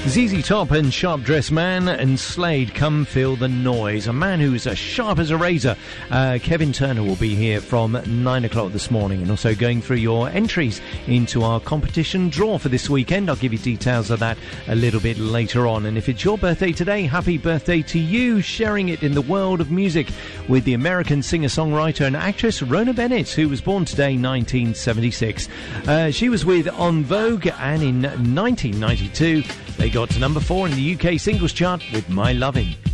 ZZ Top and Sharp Dressed Man and Slade, Come Feel the Noise. A man who's as sharp as a razor. Kevin Turner will be here from 9 o'clock this morning, and also going through your entries into our competition draw for this weekend. I'll give you details of that a little bit later on. And if it's your birthday today, happy birthday to you, sharing it in the world of music with the American singer-songwriter and actress Rona Bennett, who was born today, 1976. She was with En Vogue, and in 1992 they got to number 4 in the UK singles chart with My Lovin'.